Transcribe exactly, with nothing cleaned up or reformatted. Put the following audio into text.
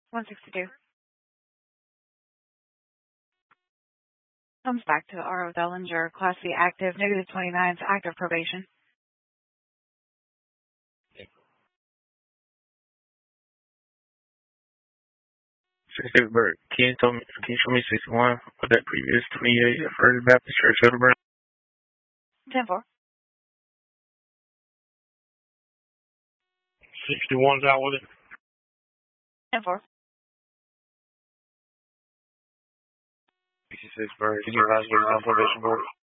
one sixty-two. Comes back to R O Dellinger, Class C active, negative twenty-nine, active probation. sixty-six Bird. Can you tell me? Can you show me sixty-one with that previous twenty-eight at First Baptist Church, Hildebrand? ten four. sixty-one's out with it. ten four. sixty-six Bird. Can you advise me on probation board?